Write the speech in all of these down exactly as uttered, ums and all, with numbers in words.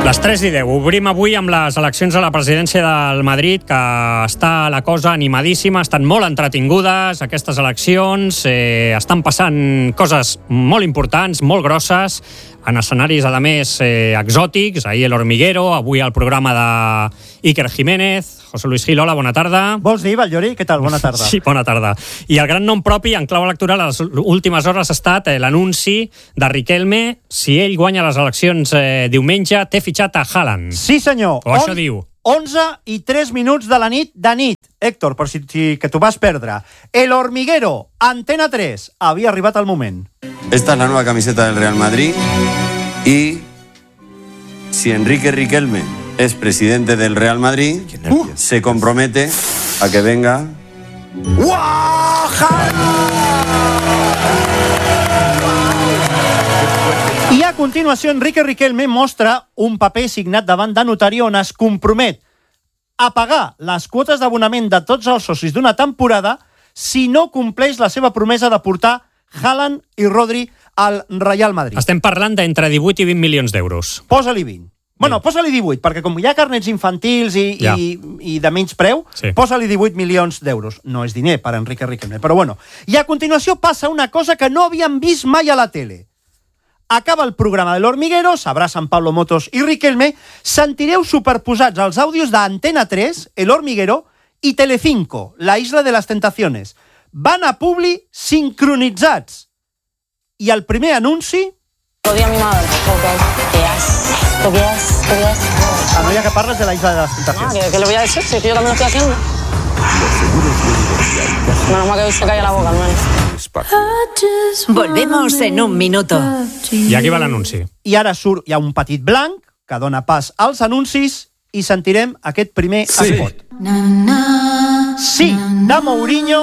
Les tres i deu. Obrim avui amb les eleccions a la presidència del Madrid, que està la cosa animadíssima, estan molt entretingudes aquestes eleccions, eh, estan passant coses molt importants, molt grosses, en escenaris, a més, eh, exòtics. Ahir l'Hormiguero, avui el programa de Iker Jiménez. José Luis Gil, hola, bona tarda. Vols dir, Vallllori? Què tal? Bona tarda. Sí, bona tarda. I el gran nom propi en clau electoral a les últimes hores ha estat eh, l'anunci de Riquelme. Si ell guanya les eleccions eh, diumenge, té fitxat a Haaland. Sí, senyor. O això diu. onze i tres minuts de la nit de nit. Héctor, per si, si que t'ho vas perdre. El Hormiguero, Antena tres. Havia arribat el moment. Esta es la nueva camiseta del Real Madrid y si Enrique Riquelme es presidente del Real Madrid, uh, se compromete a que venga. I a continuació, Enrique Riquelme mostra un paper signat davant de notari on es compromet a pagar les quotes d'abonament de tots els socis d'una temporada si no compleix la seva promesa de portar Haaland i Rodri al Real Madrid. Estem parlant d'entre divuit i vint milions d'euros. Posa-li vint. Bueno, posa-li divuit, perquè com hi ha carnets infantils i, ja. i, i de menys preu, sí. Posa-li divuit milions d'euros. No és diner per Enrique Riquelme, però bueno. I a continuació passa una cosa que no havíem vist mai a la tele. Acaba el programa de l'Hormiguero, s'abracen Pablo Motos i Riquelme, sentireu superposats els àudios d'Antena tres, el Hormiguero, i Telecinco, la Isla de les Tentaciones. Van a Publi sincronitzats. I el primer anunci... Odio a mi madre, ok. ¿Qué haces? ¿Tú qué haces? ¿Tú qué haces? Ah, no, ya que parles de la Isla de las Tentaciones. Ah, ¿qué, qué le voy a decir? Si yo también lo estoy haciendo. Menos mal que hoy se calla la boca, al menos. Volvemos en un minuto. I aquí va l'anunci. I ara surt, hi ha un petit blanc que dona pas als anuncis i sentirem aquest primer sí. espot. Sí, de Mourinho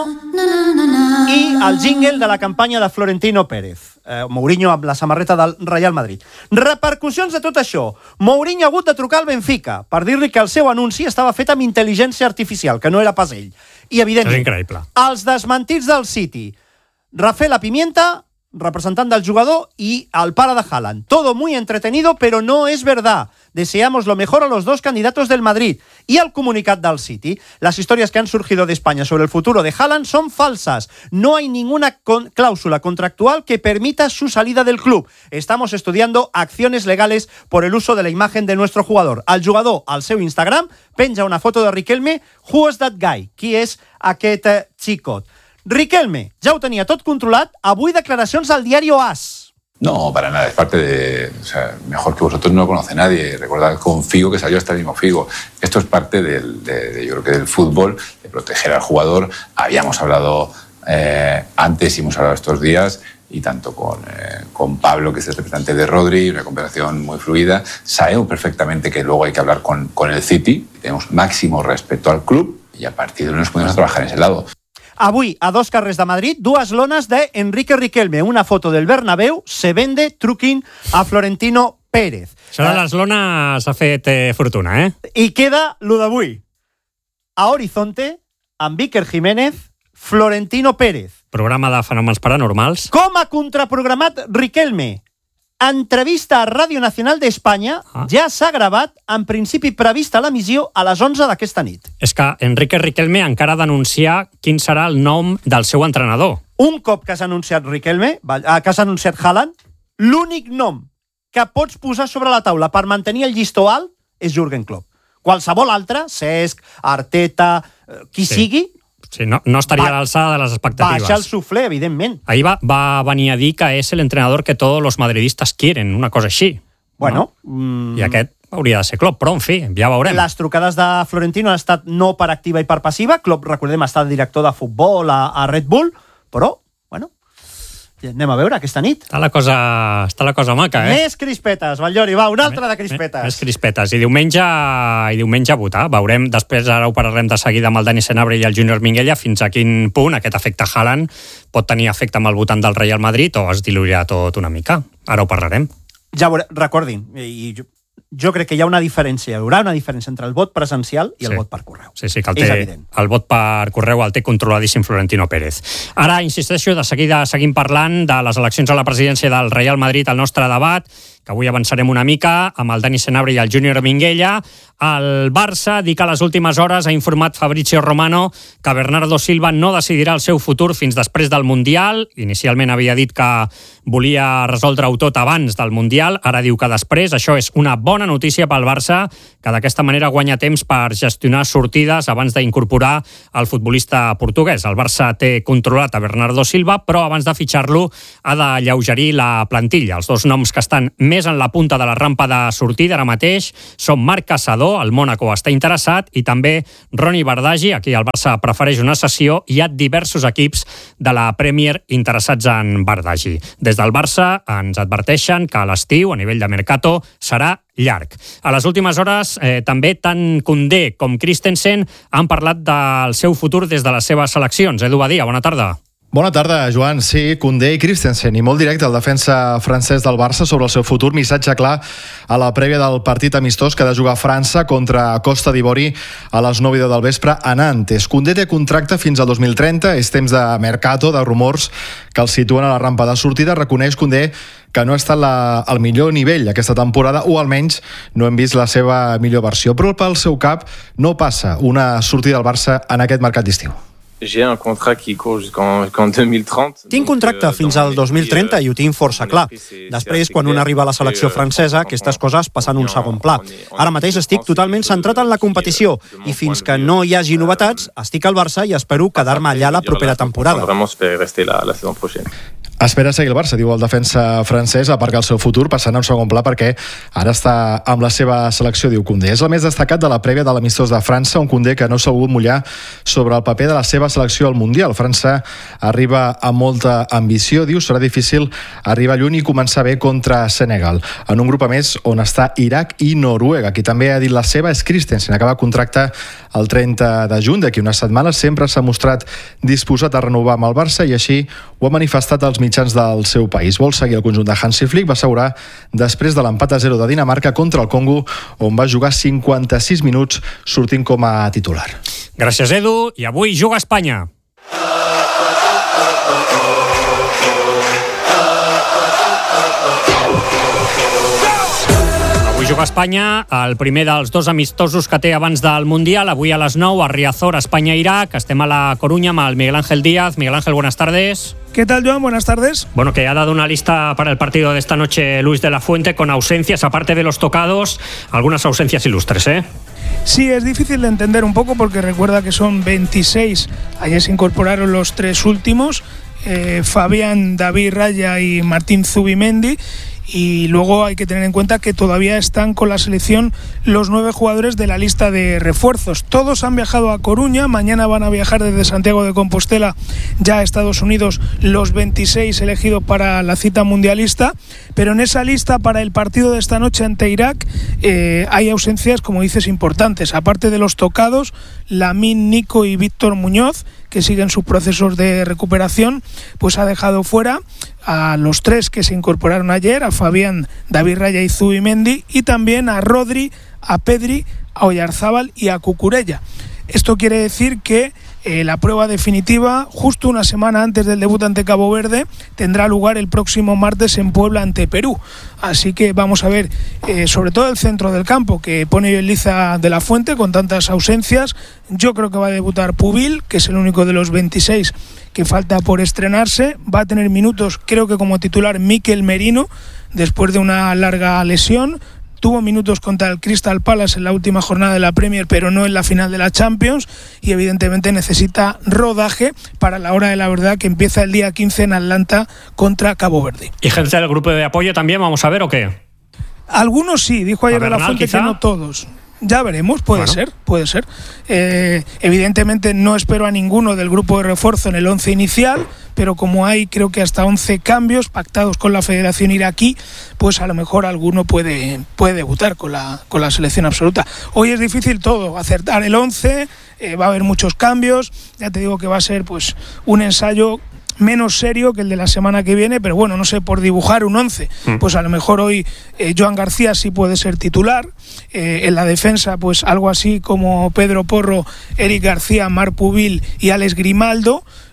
i el jingle de la campanya de Florentino Pérez. Eh, Mourinho amb la samarreta del Real Madrid. Repercussions de tot això. Mourinho ha hagut de trucar al Benfica per dir-li que el seu anunci estava fet amb intel·ligència artificial, que no era pas ell. I, evidentment, és increïble. Els desmentits del City. Rafael Pimienta, representant del jugador, y al para de Haaland. Todo muy entretenido, pero no es verdad. Deseamos lo mejor a los dos candidatos del Madrid. Y al comunicat del City. Las historias que han surgido de España sobre el futuro de Haaland son falsas. No hay ninguna con- cláusula contractual que permita su salida del club. Estamos estudiando acciones legales por el uso de la imagen de nuestro jugador. El jugador, al seu Instagram, penja una foto de Riquelme. Who is that guy? Qui és aquest eh, xicot? Riquelme, ja ho tenia tot controlat, avui declaracions al diario AS. No, para nada, es parte de... O sea, mejor que vosotros no lo conoce nadie. Recordad con Figo que salió hasta el mismo Figo. Esto es parte del, de, de, yo creo que del fútbol, de proteger al jugador. Habíamos hablado eh, antes y hemos hablado estos días, y tanto con, eh, con Pablo, que es el representante de Rodri, una conversación muy fluida. Sabemos perfectamente que luego hay que hablar con, con el City. Tenemos máximo respeto al club y a partir de ahí nos podemos trabajar en ese lado. Avui, a dos carrers de Madrid, dues lones de Enrique Riquelme. Una foto del Bernabéu, se vende truquín a Florentino Pérez. Això de les lones ha fet eh, fortuna, eh? I queda lo d'avui. A Horizonte, amb Iker Jiménez, Florentino Pérez. Programa de fenòmens paranormals. Com ha contraprogramat Riquelme? Entrevista a Ràdio Nacional d'Espanya, ah. ja s'ha gravat, en principi prevista l'emissió a les onze d'aquesta nit. És que Enrique Riquelme encara ha d'anunciar quin serà el nom del seu entrenador. Un cop que s'ha anunciat Riquelme, que s'ha anunciat Haaland, l'únic nom que pots posar sobre la taula per mantenir el llistó alt és Jürgen Klopp. Qualsevol altre, Cesc, Arteta, qui sí. sigui... Sí, no, no estaria va, a l'alçada de les expectatives. Baixa el suflé, evidentment. Ahir va, va venir a dir que és el entrenador que todos los madridistas quieren, una cosa així. Bueno... No? Mm... I aquest hauria de ser Klopp, però en fi, ja veurem. Les trucades de Florentino han estat no per activa i per passiva. Klopp, recordem, està director de futbol a, a Red Bull, però, bueno, anem a veure aquesta nit. Està la cosa, està la cosa maca, eh? Més crispetes, Vallllori, va, una altra de crispetes. Més crispetes. I diumenge, i diumenge a votar. Veurem, després ara ho parlarem de seguida amb el Dani Senabre i el Júnior Minguella, fins a quin punt aquest efecte Haaland pot tenir efecte amb el votant del Real Madrid o es diluirà tot una mica. Ara ho parlarem. Ja veure, recordin, i jo, jo crec que hi ha una diferència, hi haurà una diferència entre el vot presencial i el sí. vot per correu. Sí, sí, que el, té, el vot per correu el té controladíssim Florentino Pérez. Ara, insisteixo, de seguida seguim parlant de les eleccions a la presidència del Real Madrid, el nostre debat, que avui avançarem una mica amb el Dani Senabre i el Júnior Minguella. El Barça, dic que a les últimes hores, ha informat Fabrizio Romano que Bernardo Silva no decidirà el seu futur fins després del Mundial. Inicialment havia dit que volia resoldre-ho tot abans del Mundial, ara diu que després. Això és una bona notícia pel Barça, que d'aquesta manera guanya temps per gestionar sortides abans d'incorporar el futbolista portuguès. El Barça té controlat a Bernardo Silva, però abans de fitxar-lo ha d'alleugerir la plantilla. Els dos noms que estan més en la punta de la rampa de sortida ara mateix són Marc Caçador, el Mónaco està interessat, i també Ronny Bardghji, aquí el Barça prefereix una cessió, i hi ha diversos equips de la Premier interessats en Bardghji. Des del Barça ens adverteixen que l'estiu, a nivell de mercato, serà llarg. A les últimes hores, eh, també tant Koundé com Christensen han parlat del seu futur des de les seves seleccions. Edu Badia, bona tarda. Bona tarda, Joan. Sí, Koundé i Christensen, i molt directe el defensa francès del Barça sobre el seu futur. Missatge clar a la prèvia del partit amistós que ha de jugar França contra Costa d'Ivori a les nou del vespre a Nantes. Koundé té contracte fins al dos mil trenta, és temps de mercato, de rumors que el situen a la rampa de sortida. Reconeix Koundé que no ha estat la, al millor nivell aquesta temporada, o almenys no hem vist la seva millor versió. Però pel seu cap no passa una sortida del Barça en aquest mercat d'estiu. Tinc contracte fins al dos mil trenta i ho tinc força clar. Després, quan un arriba a la selecció francesa, aquestes coses passen un segon pla. Ara mateix estic totalment centrat en la competició i fins que no hi hagi novetats, estic al Barça i espero quedar-me allà la propera temporada. Espera seguir el Barça, diu el defensa francès, a part que el seu futur passant a un segon pla perquè ara està amb la seva selecció, diu Koundé. És el més destacat de la prèvia de l'amistós de França, un Koundé que no s'ha volgut mullar sobre el paper de la seva selecció al Mundial. França arriba amb molta ambició, diu, serà difícil arribar lluny i començar bé contra Senegal, en un grup a més on està Iraq i Noruega. Qui també ha dit la seva és Christensen, acaba contracte el trenta de juny, d'aquí unes setmanes. Sempre s'ha mostrat disposat a renovar amb el Barça i així ho ha manifestat als mitjans del seu país. Vol seguir el conjunt de Hansi Flick, va assegurar després de l'empat a zero de Dinamarca contra el Congo, on va jugar cinquanta-sis minuts sortint com a titular. Gràcies, Edu. I avui juga Espanya. Avui juga Espanya, el primer dels dos amistosos que té abans del Mundial. Avui a les nou, a Riazor, Espanya-Iraq. Estem a la Coruña amb el Miguel Ángel Díaz. Miguel Ángel, buenas tardes. ¿Qué tal, Joan? Buenas tardes. Bueno, que ha dado una lista para el partido de esta noche Luis de la Fuente con ausencias, aparte de los tocados, algunas ausencias ilustres, ¿eh? Sí, es difícil de entender un poco porque recuerda que son veintiséis. Ayer se incorporaron los tres últimos, eh, Fabián, David Raya y Martín Zubimendi. Y luego hay que tener en cuenta que todavía están con la selección los nueve jugadores de la lista de refuerzos. Todos han viajado a Coruña, mañana van a viajar desde Santiago de Compostela ya a Estados Unidos los veintiséis elegidos para la cita mundialista, pero en esa lista para el partido de esta noche ante Irak eh, hay ausencias, como dices, importantes. Aparte de los tocados, Lamine, Nico y Víctor Muñoz, que siguen sus procesos de recuperación, pues ha dejado fuera a los tres que se incorporaron ayer, a Fabián, David Raya y Zubimendi, y también a Rodri, a Pedri, a Oyarzábal y a Cucurella. Esto quiere decir que eh, la prueba definitiva, justo una semana antes del debut ante Cabo Verde, tendrá lugar el próximo martes en Puebla ante Perú. Así que vamos a ver, eh, sobre todo el centro del campo, que pone Liza de la Fuente con tantas ausencias. Yo creo que va a debutar Pubil, que es el único de los veintiséis que falta por estrenarse. Va a tener minutos, creo que como titular, Mikel Merino, después de una larga lesión. Tuvo minutos contra el Crystal Palace en la última jornada de la Premier, pero no en la final de la Champions, y evidentemente necesita rodaje para la hora de la verdad, que empieza el día quince en Atlanta contra Cabo Verde. ¿Y gente del grupo de apoyo también vamos a ver o qué? Algunos sí, dijo ayer de la Fuente quizá. Que no todos. Ya veremos, puede bueno. ser, puede ser. Eh, evidentemente no espero a ninguno del grupo de refuerzo en el once inicial, pero como hay creo que hasta once cambios pactados con la Federación Iraquí, pues a lo mejor alguno puede, puede debutar con la, con la selección absoluta. Hoy es difícil todo, acertar el once, eh, va a haber muchos cambios, ya te digo que va a ser pues un ensayo menos serio que el de la semana que viene, pero bueno, no sé, por dibujar un once, mm. pues a lo mejor hoy eh, Joan García sí puede ser titular, eh, en la defensa pues algo así como Pedro Porro, Eric García, Marc Pubil y Alex Grimaldo.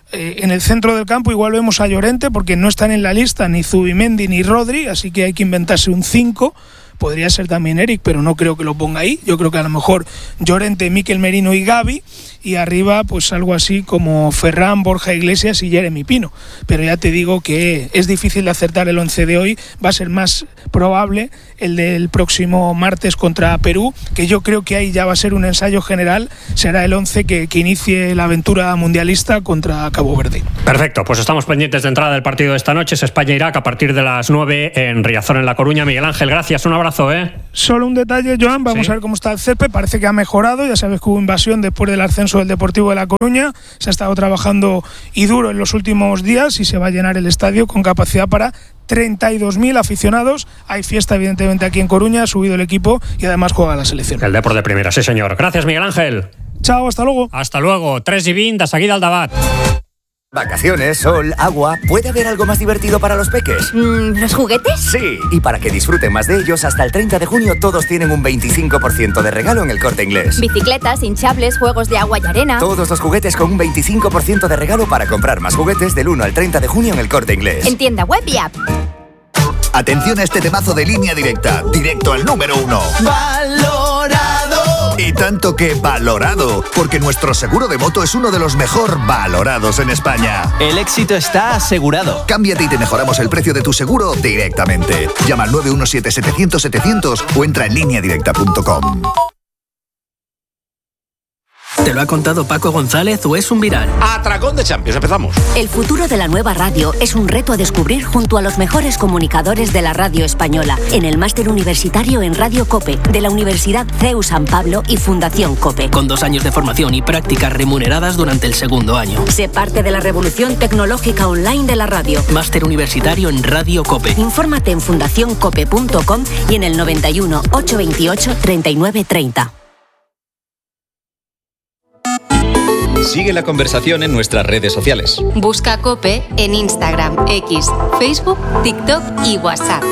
Eh, en el centro del campo igual vemos a Llorente, porque no están en la lista ni Zubimendi ni Rodri, así que hay que inventarse un cinco. Podría ser también Eric, pero no creo que lo ponga ahí. Yo creo que a lo mejor Llorente, Mikel Merino y Gavi, y arriba pues algo así como Ferran, Borja Iglesias y Jeremy Pino. Pero ya te digo que es difícil de acertar el once de hoy. Va a ser más probable el del próximo martes contra Perú, que yo creo que ahí ya va a ser un ensayo general. Será el once que, que inicie la aventura mundialista contra Cabo Verde. Perfecto, pues estamos pendientes de entrada del partido de esta noche. Es España-Irak a partir de las nueve en Riazor, en La Coruña. Miguel Ángel, gracias, un abrazo. ¿Eh? Solo un detalle, Joan, vamos ¿Sí? a ver cómo está el césped. Parece que ha mejorado, ya sabes que hubo invasión después del ascenso del Deportivo de La Coruña. Se ha estado trabajando y duro en los últimos días y se va a llenar el estadio con capacidad para treinta y dos mil aficionados. Hay fiesta evidentemente aquí en Coruña, ha subido el equipo y además juega la selección. El Depor de primera, sí señor. Gracias, Miguel Ángel. Chao, hasta luego. Hasta luego, tres y veinte, de seguida al debat. Vacaciones, sol, agua... ¿Puede haber algo más divertido para los peques? Mm, ¿Los juguetes? Sí, y para que disfruten más de ellos, hasta el treinta de junio todos tienen un veinticinco por ciento de regalo en El Corte Inglés. Bicicletas, hinchables, juegos de agua y arena... Todos los juguetes con un veinticinco por ciento de regalo para comprar más juguetes del uno al treinta de junio en El Corte Inglés. En tienda web y app. Atención a este temazo de Línea Directa, directo al número uno. ¡Valorado! Y tanto que valorado, porque nuestro seguro de moto es uno de los mejor valorados en España. El éxito está asegurado. Cámbiate y te mejoramos el precio de tu seguro directamente. Llama al nueve uno siete setecientos setecientos o entra en línea directa punto com. ¿Te lo ha contado Paco González o es un viral? Atracón de Champions, empezamos. El futuro de la nueva radio es un reto a descubrir junto a los mejores comunicadores de la radio española en el máster universitario en Radio COPE de la Universidad C E U San Pablo y Fundación COPE. Con dos años de formación y prácticas remuneradas durante el segundo año. Sé parte de la revolución tecnológica online de la radio. Máster universitario en Radio COPE. Infórmate en fundación cope punto com y en el noventa y uno, ochocientos veintiocho, treinta y nueve treinta. Sigue la conversación en nuestras redes sociales. Busca COPE en Instagram, X, Facebook, TikTok y WhatsApp.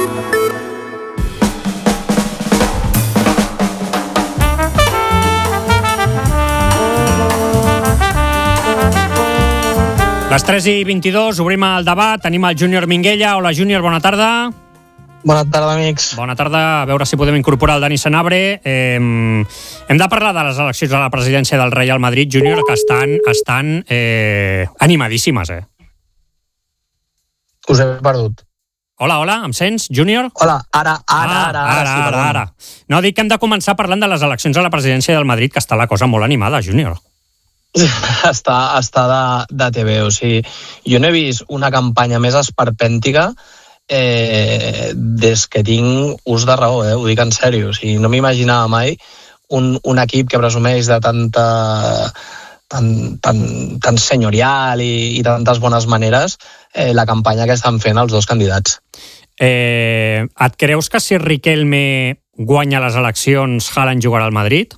Les tres i vint-i-dos, obrim el debat. Tenim el Júnior Minguella. Hola, Júnior, bona tarda. Bona tarda, amics. Bona tarda. A veure si podem incorporar el Dani Senabre. Eh, hem de parlar de les eleccions a la presidència del Real Madrid, Júnior, que estan, estan eh, animadíssimes, eh? Us he perdut. Hola, hola, em sents, Júnior? Hola, ara, ara, ah, ara, ara, ara, sí, ara, ara. No, dic que hem de començar parlant de les eleccions a la presidència del Madrid, que està la cosa molt animada, Júnior. Està, està de, de T V, o sigui, jo no he vist una campanya més esperpèntica Eh, des que tinc ús de raó, eh? Ho dic en sèrio, o sigui, no m'imaginava mai un, un equip que presumeix de tanta tan, tan, tan senyorial i, i tantes bones maneres eh, la campanya que estan fent els dos candidats. Eh, et creus que si Riquelme guanya les eleccions Haaland jugarà al Madrid?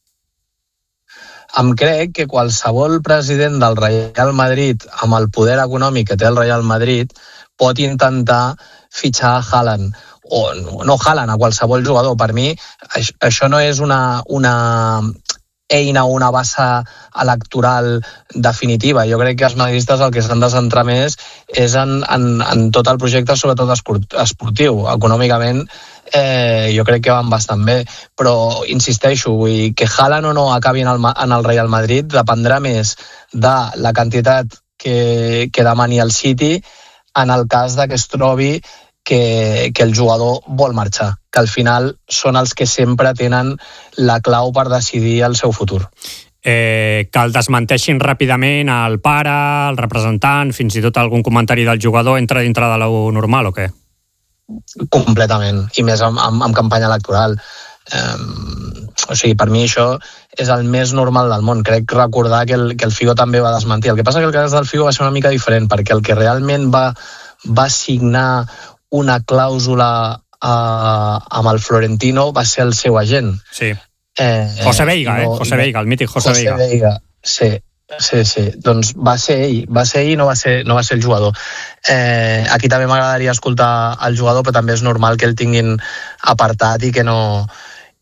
Em crec que qualsevol president del Real Madrid amb el poder econòmic que té el Real Madrid pot intentar fitxar a Haaland, o no Haaland, a qualsevol jugador. Per mi, això no és una, una eina o una base electoral definitiva. Jo crec que els madridistes el que s'han de centrar més és en, en, en tot el projecte, sobretot esportiu. Econòmicament, eh, jo crec que van bastant bé, però insisteixo, vull dir, que Haaland o no acabi en el, en el Real Madrid dependrà més de la quantitat que, que demani el City en el cas de que es trobi que, que el jugador vol marxar, que al final són els que sempre tenen la clau per decidir el seu futur. Eh, que el desmenteixin ràpidament el pare, el representant, fins i tot algun comentari del jugador entra dintre de lo normal o què? Completament, i més amb, amb, amb campanya electoral. Eh, o sigui, per mi això és el més normal del món. Crec recordar que el, que el Figo també va desmentir. El que passa que el cas del Figo va ser una mica diferent, perquè el que realment va, va signar una clàusula eh, amb el Florentino va ser el seu agent. Sí. Eh, José Veiga, no, eh? José Veiga, el mític José, José Veiga. Veiga. Sí, sí, sí. Doncs va ser ell, va ser ell i no va ser, no va ser el jugador. Eh, aquí també m'agradaria escoltar el jugador, però també és normal que el tinguin apartat i que no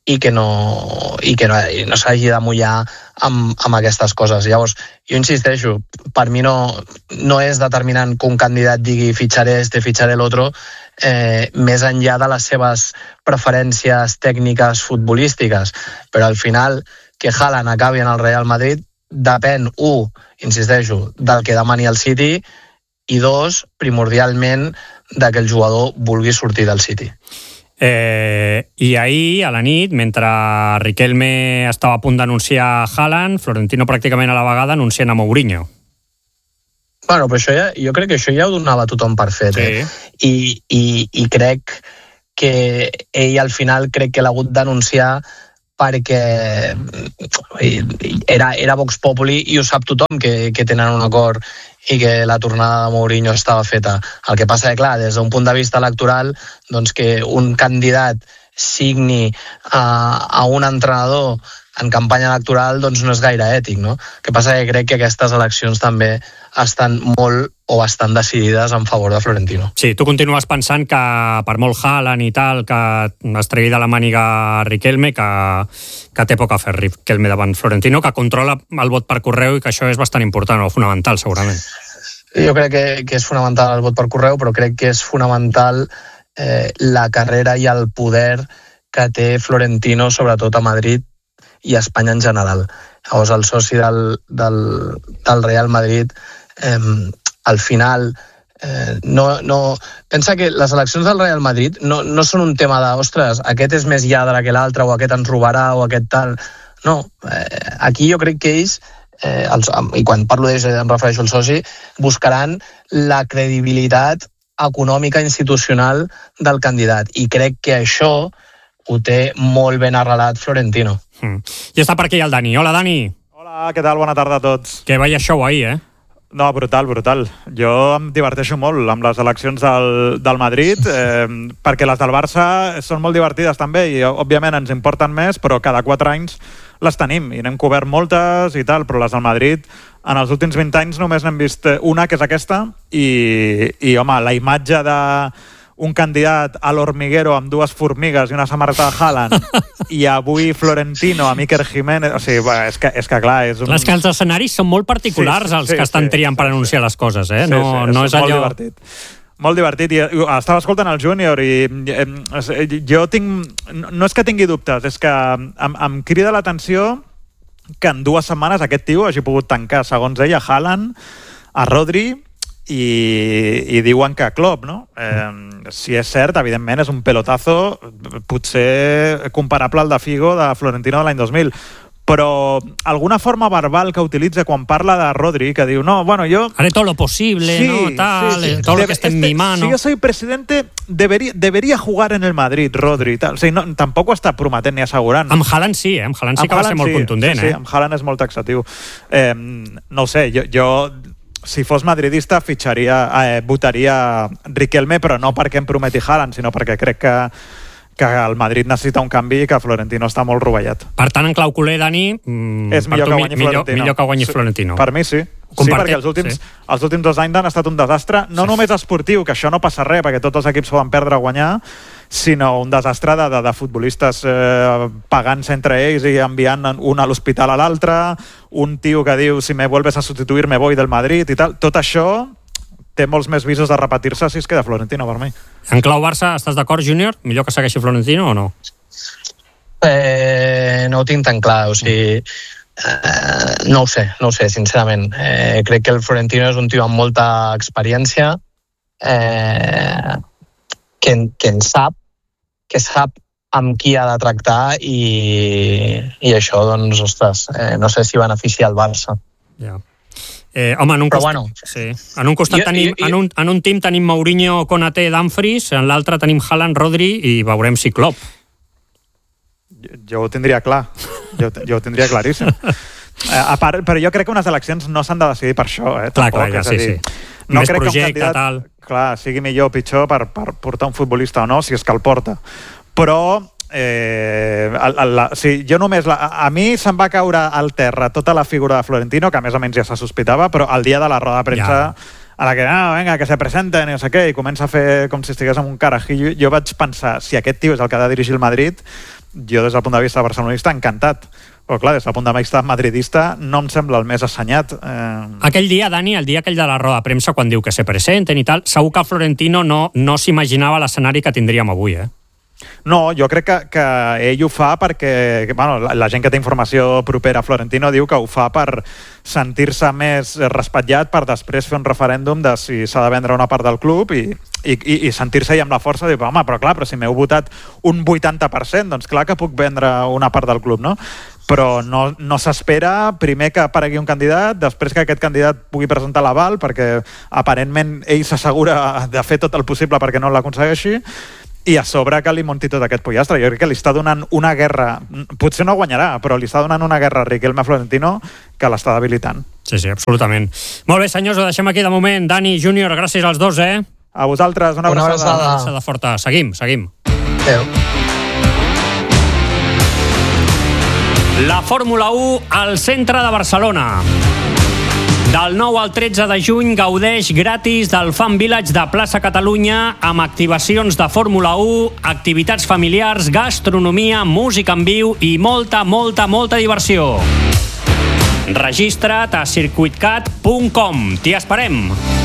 i que no, i que no, no s'hagi de mullar amb, amb aquestes coses. Llavors, jo insisteixo, per mi no, no és determinant que un candidat digui fitxaré este, fitxaré l'altre, eh, més enllà de les seves preferències tècniques futbolístiques, però al final que Haaland acabi en el Real Madrid depèn, un, insisteixo, del que demani el City, i dos, primordialment, de que el jugador vulgui sortir del City. Eh, I ahir, a la nit, mentre Riquelme estava a punt d'anunciar Haaland, Florentino pràcticament a la vegada anunciant a Mourinho. Bueno, però això ja, jo crec que això ja ho donava tothom per fet. Sí. Eh? I, i, I crec que ell al final crec que l'ha hagut d'anunciar perquè era, era Vox Populi i ho sap tothom que, que tenen un acord i que la tornada de Mourinho estava feta. El que passa és, clar, des d'un punt de vista electoral, doncs que un candidat signi a, a un entrenador en campanya electoral doncs no és gaire ètic, no? El que passa que crec que aquestes eleccions també estan molt o bastant decidides en favor de Florentino. Sí, tu continues pensant que per molt Haaland i tal, que es tregui de la màniga Riquelme, que, que té poc a fer Riquelme davant Florentino, que controla el vot per correu i que això és bastant important o fonamental, segurament. Jo crec que, que és fonamental el vot per correu, però crec que és fonamental eh, la carrera i el poder que té Florentino, sobretot a Madrid i a Espanya en general. Llavors, el soci del, del, del Real Madrid, eh, al final, eh, no, no... pensa que les eleccions del Real Madrid no, no són un tema de, ostres, aquest és més lladre que l'altre, o aquest ens robarà, o aquest tal... No, eh, aquí jo crec que ells, eh, els, i quan parlo d'ells em refereixo al soci, buscaran la credibilitat econòmica institucional del candidat. I crec que això ho té molt ben arrelat Florentino. Mm. I està per aquí el Dani. Hola, Dani. Hola, què tal? Bona tarda a tots. Que vaya show ahir, eh? No, brutal, brutal. Jo em diverteixo molt amb les eleccions del, del Madrid, eh, perquè les del Barça són molt divertides també i òbviament ens importen més, però cada quatre anys les tenim i n'hem cobert moltes i tal, però les del Madrid en els últims vint anys només n'hem vist una, que és aquesta, i, i home, la imatge de un candidat a l'Hormiguero amb dues formigues i una samarreta de Haaland i avui Florentino amb Iker Jiménez, o sigui, bueno, és, que, és que clar és un... És que els escenaris són molt particulars, sí, sí, els que estan sí, triant sí, per anunciar sí. les coses, eh? Sí, no, sí, no és, és allò... Molt divertit. Molt divertit, i estava escoltant el Júnior i eh, jo tinc... No és que tingui dubtes, és que em, em crida l'atenció que en dues setmanes aquest tio hagi pogut tancar, segons ell, a Haaland, a Rodri, i, i diuen que Klopp, no? Eh, si és cert, evidentment és un pelotazo potser comparable al de Figo de Florentino de l'any dos mil, però alguna forma verbal que utilitza quan parla de Rodri, que diu, no, bueno, yo... haré todo lo posible, sí, ¿no? Tal, sí, sí. todo Debe, lo que esté en este, mi mano. Si yo soy presidente, debería, debería jugar en el Madrid, Rodri. Tal. O sigui, no, tampoc ho està prometent ni assegurant. Amb Haaland sí, eh? Amb Haaland sí amb que Haaland va ser molt sí, contundent, sí, eh? Sí, amb Haaland és molt taxatiu. Eh, no ho sé, jo... jo si fos madridista, fitxaria, eh, votaria Riquelme, però no perquè em prometi Haaland, sinó perquè crec que, que el Madrid necessita un canvi i que Florentino està molt rovellat. Per tant, en clau culer, Dani, mm, és millor que guanyi millor, Florentino. Millor que guanyi Florentino. Sí, per mi sí. Sí, perquè els últims, sí. els últims dos anys han estat un desastre, no sí. només esportiu, que això no passa res, perquè tots els equips poden perdre o guanyar, sinó un desastre de, de, de futbolistes eh, pagant-se entre ells i enviant un a l'hospital a l'altre, un tio que diu si me vuelves a sustituir me voy del Madrid i tal. Tot això té molts més visos de repetir-se si es queda Florentino per mi. En clau Barça, estàs d'acord, Júnior? Millor que segueixi Florentino o no? Eh, no ho tinc tan clar, o sigui... Uh, no ho sé, no ho sé, sincerament. Eh, crec que el Florentino és un tio amb molta experiència, eh, que, que en sap, que sap amb qui ha de tractar i, i això, doncs, ostres, eh, no sé si beneficia el Barça. Ja. Eh, home, en un, Però cost... bueno, sí. en un costat jo, tenim, jo, jo... En, un, en un team tenim Mourinho, Konaté, Dumfries, en l'altre tenim Haaland, Rodri i veurem si Klopp. Jo, jo ho tindria clar. Jo, jo ho tindria claríssim. Eh, a part, però jo crec que unes eleccions no s'han de decidir per això, eh? Clar, Tampoc, clar, ja, és a dir, sí, sí. No Més crec projecte, que un candidat, tal... clar, sigui millor o pitjor per, per portar un futbolista o no, si és que el porta. Però eh, a, a, la, si jo només la, a mi se'm va caure al terra tota la figura de Florentino, que a més o menys ja se sospitava, però el dia de la roda de premsa ja. a la que, no, venga, que se presenten i no sé què, i comença a fer com si estigués en un carajillo, jo vaig pensar, si aquest tio és el que ha de dirigir el Madrid, jo des del punt de vista barcelonista encantat. Però clar, des del punt de vista madridista no em sembla el més assenyat. Eh... Aquell dia, Dani, el dia aquell de la roda de premsa, quan diu que se presenten i tal, segur que el Florentino no, no s'imaginava l'escenari que tindríem avui, eh? No, jo crec que, que ell ho fa perquè, bueno, la, la gent que té informació propera a Florentino diu que ho fa per sentir-se més respatllat per després fer un referèndum de si s'ha de vendre una part del club i, i, i sentir-se-hi amb la força de dir, home, però clar, però si m'heu votat un vuitanta per cent, doncs clar que puc vendre una part del club, no? Però no, no s'espera primer que aparegui un candidat, després que aquest candidat pugui presentar l'aval, perquè aparentment ell s'assegura de fer tot el possible perquè no l'aconsegueixi, i a sobre que li munti tot aquest pollastre. Jo crec que li està donant una guerra, potser no guanyarà, però li està donant una guerra a Riquelme Florentino que l'està debilitant. Sí, sí, absolutament. Molt bé, senyors, ho deixem aquí de moment. Dani, Júnior, gràcies als dos, eh? A vosaltres, una, una abraçada. abraçada. Una abraçada forta. Seguim, seguim. Adéu. La Fórmula u al centre de Barcelona. Del nou al tretze de juny gaudeix gratis del Fan Village de Plaça Catalunya amb activacions de Fórmula u, activitats familiars, gastronomia, música en viu i molta, molta, molta diversió. Registra't a circuitcat punt com. T'hi esperem!